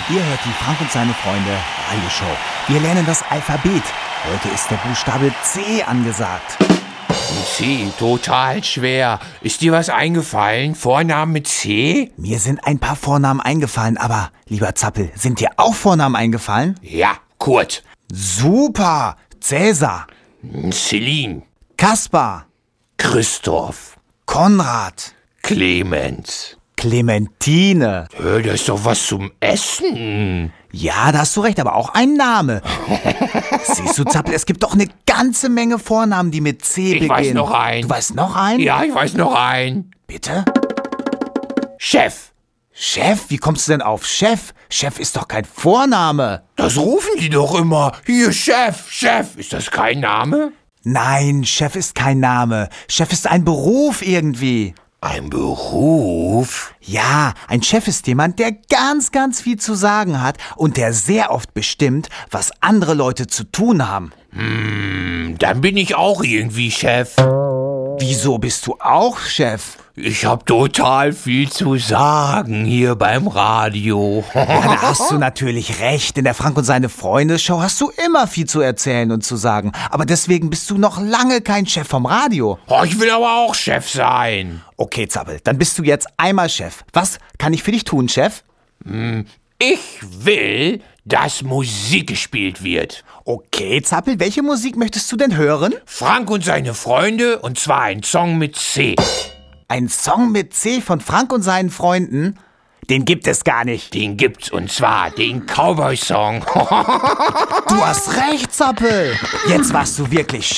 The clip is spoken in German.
Ihr hört die Frank und seine Freunde Radioshow. Wir lernen das Alphabet. Heute ist der Buchstabe C angesagt. C, total schwer. Ist dir was eingefallen? Vornamen mit C? Mir sind ein paar Vornamen eingefallen, aber, lieber Zappel, sind dir auch Vornamen eingefallen? Ja, Kurt. Super! Cäsar, Celine. Kaspar, Christoph. Konrad, Clemens. Clementine. Das ist doch was zum Essen. Ja, da hast du recht, aber auch ein Name. Siehst du, Zappel, es gibt doch eine ganze Menge Vornamen, die mit C beginnen. Ich weiß noch einen. Du weißt noch einen? Ja, ich weiß noch einen. Bitte? Chef. Chef? Wie kommst du denn auf Chef? Chef ist doch kein Vorname. Das rufen die doch immer. Hier, Chef, Chef. Ist das kein Name? Nein, Chef ist kein Name. Chef ist ein Beruf irgendwie. Ein Beruf? Ja, ein Chef ist jemand, der ganz, ganz viel zu sagen hat und der sehr oft bestimmt, was andere Leute zu tun haben. Dann bin ich auch irgendwie Chef. Wieso bist du auch Chef? Ich hab total viel zu sagen hier beim Radio. Ja, da hast du natürlich recht. In der Frank und seine Freunde-Show hast du immer viel zu erzählen und zu sagen. Aber deswegen bist du noch lange kein Chef vom Radio. Oh, ich will aber auch Chef sein. Okay, Zappel, dann bist du jetzt einmal Chef. Was kann ich für dich tun, Chef? Ich will, dass Musik gespielt wird. Okay, Zappel, welche Musik möchtest du denn hören? Frank und seine Freunde, und zwar ein Song mit C. Ein Song mit C von Frank und seinen Freunden? Den gibt es gar nicht. Den gibt's, und zwar den Cowboy-Song. Du hast recht, Zappel. Jetzt warst du wirklich